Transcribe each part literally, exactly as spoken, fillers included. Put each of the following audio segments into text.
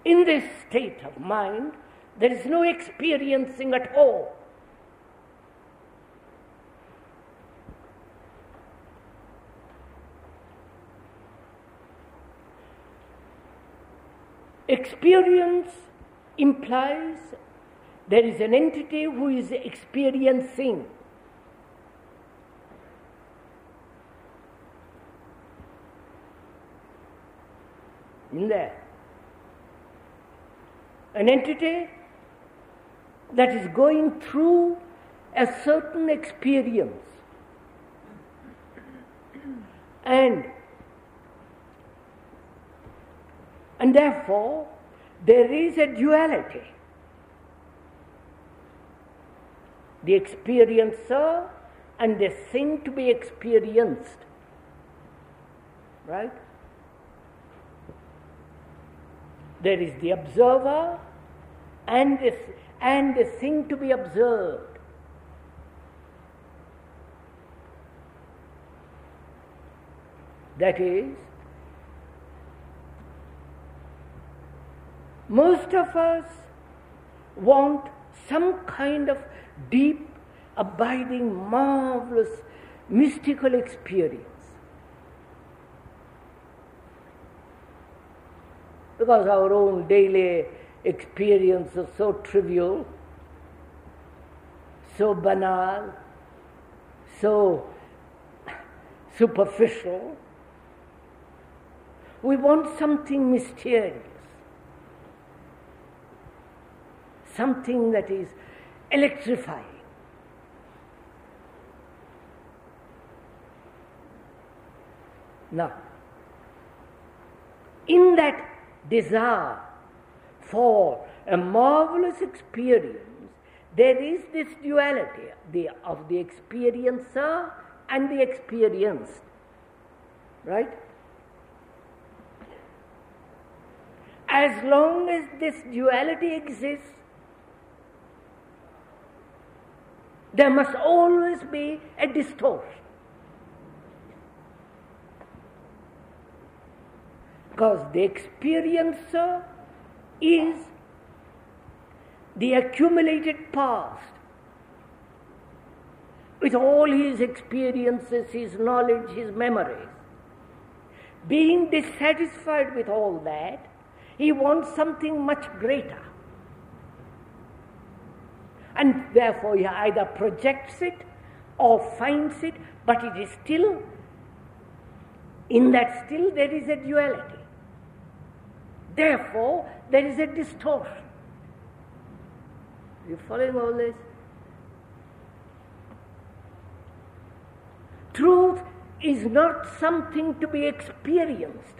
In this state of mind, there is no experiencing at all. Experience implies there is an entity who is experiencing. In there. An entity that is going through a certain experience. And And therefore, there is a duality. The experiencer and the thing to be experienced. Right? There is the observer and the, and the thing to be observed. That is, most of us want some kind of deep, abiding, marvelous, mystical experience. Because our own daily experience is so trivial, so banal, so superficial. We want something mysterious. Something that is electrifying. Now, in that desire for a marvelous experience, there is this duality the, of the experiencer and the experienced. Right? As long as this duality exists, there must always be a distortion. Because the experiencer is the accumulated past with all his experiences, his knowledge, his memories. Being dissatisfied with all that, he wants something much greater. And therefore he either projects it or finds it, but it is still, in that still there is a duality. Therefore there is a distortion. Are you following all this? Truth is not something to be experienced.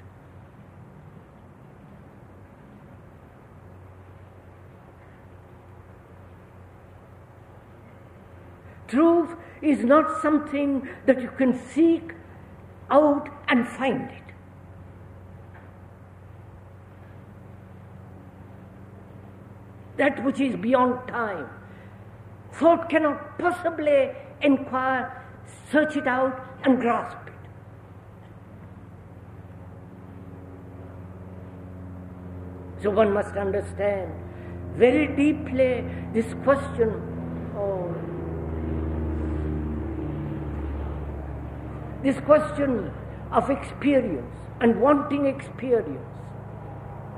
Truth is not something that you can seek out and find it. That which is beyond time. Thought cannot possibly inquire, search it out and grasp it. So one must understand very deeply this question of this question of experience and wanting experience.